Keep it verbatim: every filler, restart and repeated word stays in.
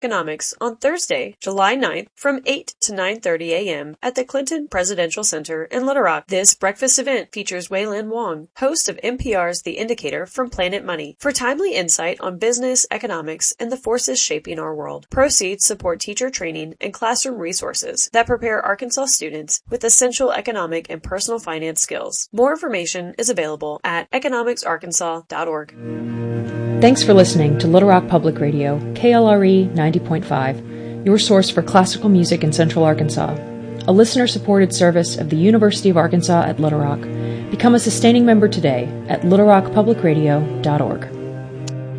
Economics on Thursday, July ninth from eight to nine thirty a.m. at the Clinton Presidential Center in Little Rock. This breakfast event features Weilin Wong, host of N P R's The Indicator from Planet Money, for timely insight on business, economics, and the forces shaping our world. Proceeds support teacher training and classroom resources that prepare Arkansas students with essential economic and personal finance skills. More information is available at economics arkansas dot org. Thanks for listening to Little Rock Public Radio, K L R E ninety point five, your source for classical music in Central Arkansas, a listener-supported service of the University of Arkansas at Little Rock. Become a sustaining member today at little rock public radio dot org.